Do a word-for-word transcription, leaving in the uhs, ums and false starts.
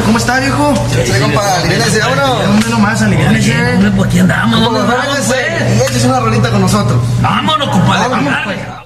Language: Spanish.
¿cómo está, viejo? Sí, compa, aliviánese, vámonos. ¿Dónde nomás? Aliviánese. Hombre, pues aquí andamos. Compa, ¿Dónde vamos, vámonos, pues? y échese una rolita con nosotros. Vámonos, compadre. Vámonos, Dale.